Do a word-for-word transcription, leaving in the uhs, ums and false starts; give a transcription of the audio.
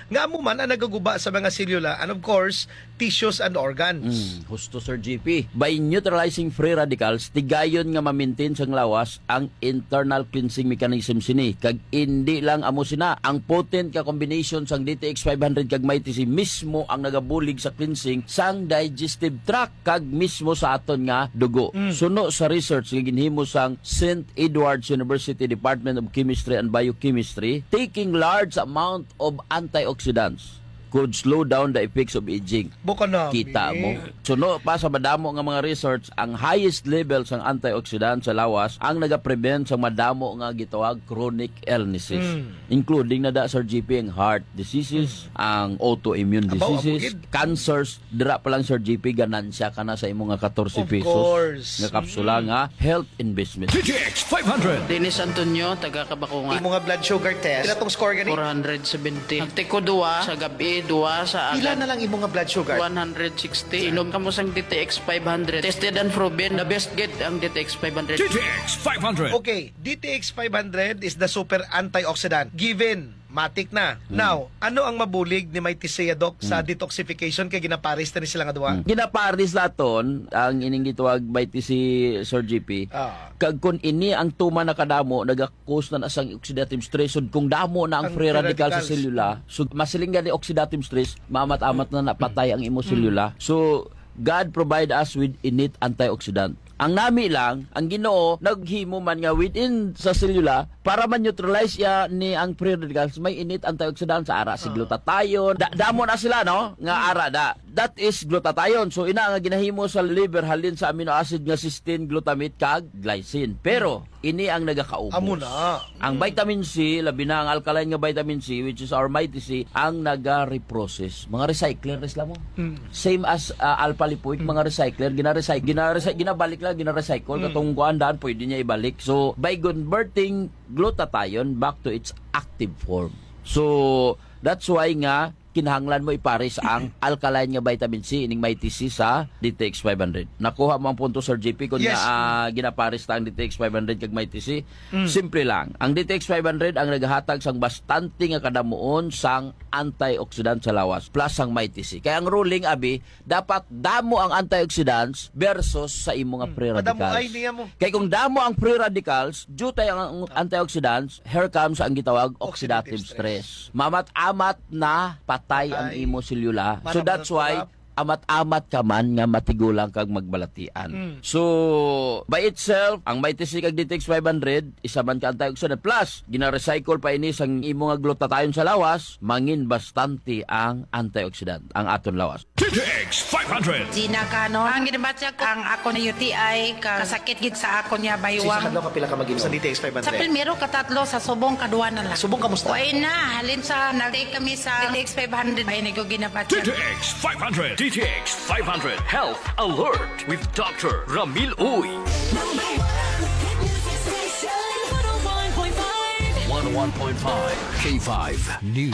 nga mo man ang nagaguba sa mga selula and of course, tissues and organs. Mm, husto Sir G P. By neutralizing free radicals, tigayon nga ma-maintain sang lawas ang internal cleansing mechanism sini. Kag hindi lang amo sina, ang potent ka combination sang D T X five hundred kag MyTC mismo ang nagabulig sa cleansing sang digestive tract kag mismo sa aton nga dugo. Mm. Suno sa research nga ginhimo sang Saint Edward's University Department of Chemistry and Biochemistry, taking large amount of antioxidants could slow down the effects of aging. Buka na. Kita mo. Suno pa sa madamo nga mga research, ang highest levels ng antioxidant sa lawas ang nagaprevent sa madamo nga gitawag chronic illnesses. Mm. Including na da Sir G P ang heart diseases, mm. ang autoimmune diseases, Abaw, cancers. Dira pa lang Sir G P, ganansya ka na sa imong nga fourteen pesos. Course. Nga kapsula mm. nga health investment. D T X five hundred. Dennis Antonio, taga Kabakungan. Imo nga blood sugar test. Pila tong score gani? four seventy. Nagtiko duwa sa gabi, duwa sa Pila agad. na lang imo nga blood sugar? one sixty. Inom ka mo sang D T X five hundred. Tested and proven. The best get ang D T X five hundred. D T X five hundred. Okay, D T X five hundred is the super antioxidant. Given, matik na. Hmm. Now, ano ang mabulig ni MyTC Doc sa hmm. detoxification kay ginaparis na ni sila nga duwa? Hmm. Ginaparis laton ang ining gitawag MyTC Sir G P. Ah. Kag kun ini ang tuma na kadamo naga-cause na asang oxidative stress sud kung damo na ang, ang free radical radicals sa selula, so masiling gani oxidative stress, maamat-amat na napatay ang imo selula. Hmm. So God provide us with innate antioxidant. Ang nami lang, ang Ginoo naghimo man nga within sa selula para man-neutralize ya ni ang free radicals, may innate antioxidant sa ara si glutathione. Da, damo na sila no nga ara da. That is glutathione. So ina nga ginahimo sa liver halin sa amino acid nga cysteine, glutamate kag glycine. Pero ini ang nagakaubos. Amo na. Ang vitamin C, labi na ang alkaline nga vitamin C, which is our MyTC, ang naga-reprocess. Mga recycler res mo. Mm. Same as uh, alpha lipoic, mm. mga recycler, gina-recycle, gina-recycle, ginabalik lang, gina-recycle, mm. katong kuandaan, pwede niya ibalik. So, by converting glutathione back to its active form. So, that's why nga, kinahanglan mo ipares ang alkaline nga vitamin C ining MyTC sa D T X five hundred. Nakuha mo ang punto Sir G P kung yes. na uh, ginapares ta ang D T X five hundred kag MyTC. Mm. Simple lang. Ang D T X five hundred ang nagahatag sang bastante nga kadamuon sang antioxidant sa lawas plus ang MyTC. Kaya ang ruling abi dapat damo ang antioxidants versus sa imo nga free radicals. Madamo ay niya mo. Kaya kung damo ang free radicals, due tayo ang antioxidants, here comes ang gitawag oxidative, oxidative stress. stress. Mamat-amat na patay ang imo selula. So that's why amat-amat ka man nga matigulang kag magbalatian. Mm. So, by itself, ang MyTC kag D T X five hundred, isa man ka antioxidant. Plus, gina-recycle pa ini sang imo nga glutathione sa lawas, mangin bastante ang antioxidant, ang aton lawas. D T X five hundred. Gina kanon. Ang ginabatya ko, ang ako na U T I, kasakit gid sa ako niya baywang. Sisa kadlaw ka pila ka mag sa D T X five hundred? Sa primero, katatlo, sa subong, kadua na lang. Subong kamusta? Uy na, halin sa, nag-take kami sa D T X five hundred. Ay, nag ginabatya. D T X five hundred. D T X five hundred Health Alert with Doctor Ramil Uy. one oh one point five K five News.